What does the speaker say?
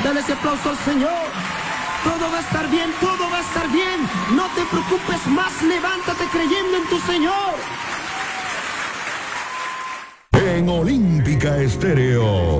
Dale ese aplauso al Señor. Todo va a estar bien, todo va a estar bien. No te preocupes más, levántate creyendo en tu Señor. En Olímpica Estéreo.